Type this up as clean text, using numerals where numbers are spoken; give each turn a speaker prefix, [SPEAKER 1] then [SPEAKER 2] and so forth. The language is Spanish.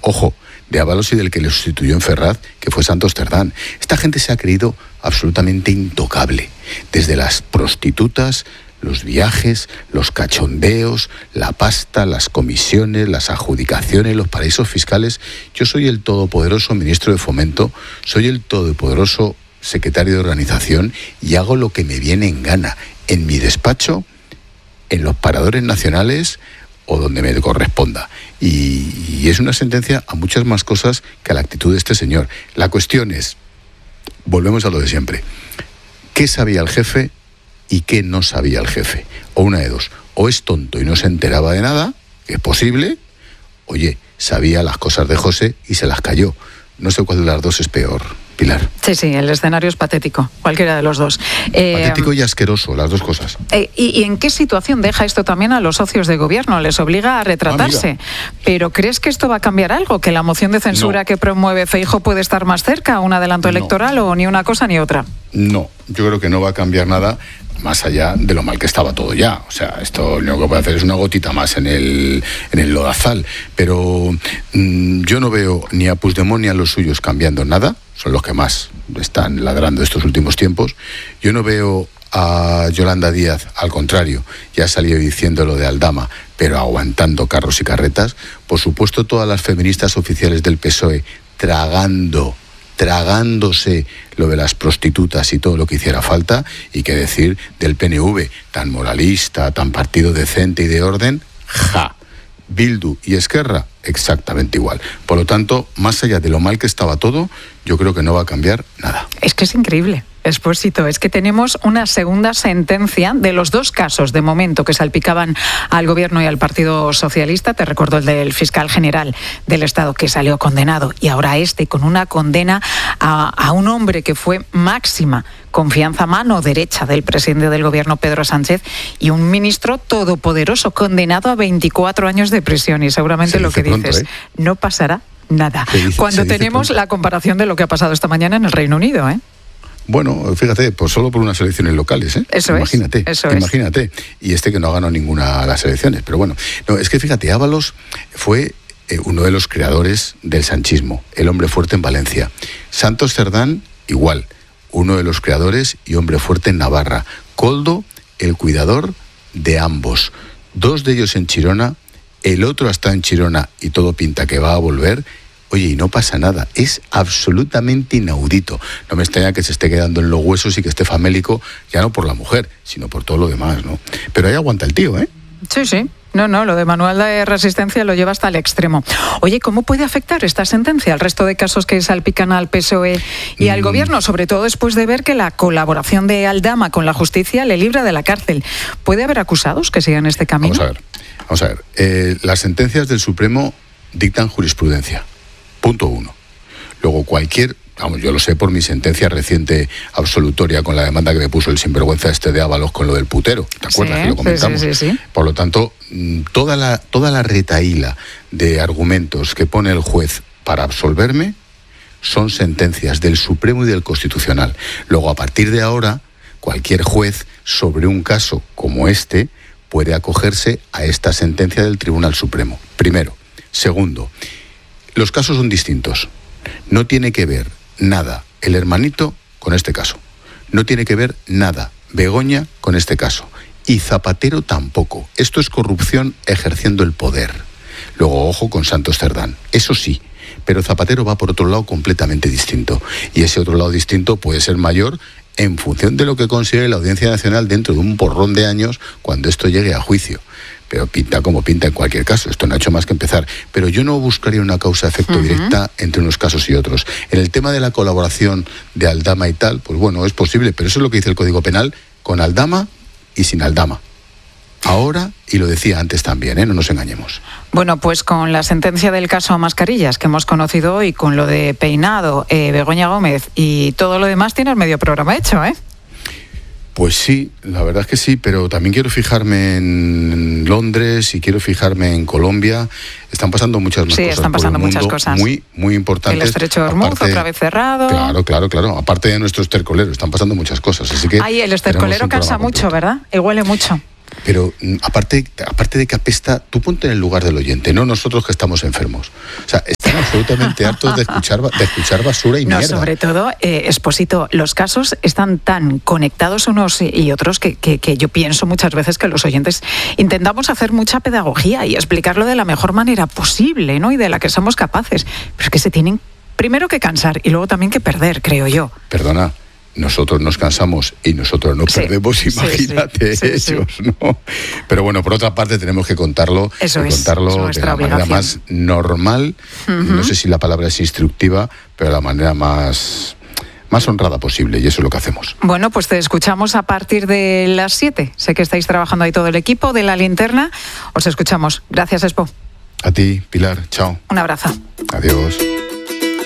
[SPEAKER 1] ojo, de Ábalos y del que le sustituyó en Ferraz, que fue Santos Cerdán. Esta gente se ha creído absolutamente intocable, desde las prostitutas, los viajes, los cachondeos, la pasta, las comisiones, las adjudicaciones, los paraísos fiscales. Yo soy el todopoderoso ministro de Fomento, soy el todopoderoso secretario de Organización y hago lo que me viene en gana, en mi despacho, en los paradores nacionales o donde me corresponda. Y es una sentencia a muchas más cosas que a la actitud de este señor. La cuestión es, volvemos a lo de siempre, ¿qué sabía el jefe y qué no sabía el jefe? O una de dos, o es tonto y no se enteraba de nada, que es posible, oye, sabía las cosas de José y se las cayó. No sé cuál de las dos es peor, Pilar.
[SPEAKER 2] Sí, el escenario es patético, cualquiera de los dos.
[SPEAKER 1] Patético y asqueroso, las dos cosas.
[SPEAKER 2] ¿Y en qué situación deja esto también a los socios de gobierno? Les obliga a retratarse. ¿Pero crees que esto va a cambiar algo? ¿Que la moción de censura que promueve Feijóo puede estar más cerca a un adelanto electoral o ni una cosa ni otra?
[SPEAKER 1] No, yo creo que no va a cambiar nada más allá de lo mal que estaba todo ya. O sea, esto lo único que puede hacer es una gotita más en el lodazal. Pero yo no veo ni a Puigdemont ni a los suyos cambiando nada. Son los que más están ladrando estos últimos tiempos. Yo no veo a Yolanda Díaz, al contrario, ya ha salido diciendo lo de Aldama, pero aguantando carros y carretas. Por supuesto, todas las feministas oficiales del PSOE tragándose lo de las prostitutas y todo lo que hiciera falta, y qué decir del PNV, tan moralista, tan partido decente y de orden, Bildu y Esquerra, exactamente igual. Por lo tanto, más allá de lo mal que estaba todo, yo creo que no va a cambiar nada.
[SPEAKER 2] Es que es increíble, Expósito, es que tenemos una segunda sentencia de los dos casos de momento que salpicaban al gobierno y al Partido Socialista. Te recuerdo el del fiscal general del Estado que salió condenado, y ahora con una condena a un hombre que fue máxima confianza mano derecha del presidente del gobierno, Pedro Sánchez, y un ministro todopoderoso condenado a 24 años de prisión. Y seguramente lo que dices, no pasará nada. Cuando tenemos la comparación de lo que ha pasado esta mañana en el Reino Unido,
[SPEAKER 1] Bueno, fíjate, pues solo por unas elecciones locales, Imagínate. Y que no ha ganado ninguna de las elecciones. Pero bueno, no, es que fíjate, Ábalos fue uno de los creadores del sanchismo, el hombre fuerte en Valencia. Santos Cerdán, igual, uno de los creadores y hombre fuerte en Navarra. Koldo, el cuidador de ambos. Dos de ellos en Chirona, el otro está en Chirona y todo pinta que va a volver. Oye, y no pasa nada, es absolutamente inaudito. No me extraña que se esté quedando en los huesos y que esté famélico, ya no por la mujer, sino por todo lo demás, ¿no? Pero ahí aguanta el tío, ¿eh?
[SPEAKER 2] Sí. No, lo de manual de resistencia lo lleva hasta el extremo. Oye, ¿cómo puede afectar esta sentencia al resto de casos que salpican al PSOE y al gobierno? Sobre todo después de ver que la colaboración de Aldama con la justicia le libra de la cárcel. ¿Puede haber acusados que sigan este camino?
[SPEAKER 1] Vamos a ver. Las sentencias del Supremo dictan jurisprudencia. Punto 1. Luego yo lo sé por mi sentencia reciente absolutoria con la demanda que me puso el sinvergüenza de Ábalos con lo del putero. ¿Te acuerdas que lo comentamos?
[SPEAKER 2] Sí.
[SPEAKER 1] Por lo tanto, toda la retahíla de argumentos que pone el juez para absolverme son sentencias del Supremo y del Constitucional. Luego, a partir de ahora, cualquier juez sobre un caso como este puede acogerse a esta sentencia del Tribunal Supremo. Primero. Segundo, los casos son distintos. No tiene que ver nada el hermanito con este caso. No tiene que ver nada Begoña con este caso. Y Zapatero tampoco. Esto es corrupción ejerciendo el poder. Luego, ojo con Santos Cerdán. Eso sí, pero Zapatero va por otro lado completamente distinto. Y ese otro lado distinto puede ser mayor en función de lo que considere la Audiencia Nacional dentro de un porrón de años cuando esto llegue a juicio. Pero pinta como pinta en cualquier caso. Esto no ha hecho más que empezar. Pero yo no buscaría una causa-efecto directa entre unos casos y otros. En el tema de la colaboración de Aldama y tal, pues bueno, es posible, pero eso es lo que dice el Código Penal, con Aldama y sin Aldama. Ahora, y lo decía antes también, no nos engañemos.
[SPEAKER 2] Bueno, pues con la sentencia del caso Mascarillas que hemos conocido hoy, con lo de Peinado, Begoña Gómez y todo lo demás, tienes medio programa hecho,
[SPEAKER 1] Pues sí, la verdad es que sí, pero también quiero fijarme en Londres y quiero fijarme en Colombia. Están pasando muchas más cosas.
[SPEAKER 2] Sí, están pasando muchas cosas.
[SPEAKER 1] Muy, muy importantes.
[SPEAKER 2] El estrecho de Hormuz otra vez cerrado.
[SPEAKER 1] Claro. Aparte de nuestro estercolero, están pasando muchas cosas. Así que
[SPEAKER 2] el estercolero cansa mucho, ¿verdad? Y huele mucho.
[SPEAKER 1] Pero aparte de que apesta, tú ponte en el lugar del oyente, no nosotros que estamos enfermos. O sea, están absolutamente hartos de escuchar basura y mierda.
[SPEAKER 2] Sobre todo, Expósito, los casos están tan conectados unos y otros que yo pienso muchas veces que los oyentes intentamos hacer mucha pedagogía y explicarlo de la mejor manera posible, ¿no? Y de la que somos capaces. Pero es que se tienen primero que cansar y luego también que perder, creo yo.
[SPEAKER 1] Perdona. Nosotros nos cansamos y nosotros no perdemos, imagínate ellos, ¿no? Pero bueno, por otra parte tenemos que contarlo, de la manera más normal, no sé si la palabra es instructiva, pero de la manera más honrada posible, y eso es lo que hacemos.
[SPEAKER 2] Bueno, pues te escuchamos a partir de las 7. Sé que estáis trabajando ahí todo el equipo de La Linterna. Os escuchamos. Gracias, Expo.
[SPEAKER 1] A ti, Pilar. Chao.
[SPEAKER 2] Un abrazo.
[SPEAKER 1] Adiós.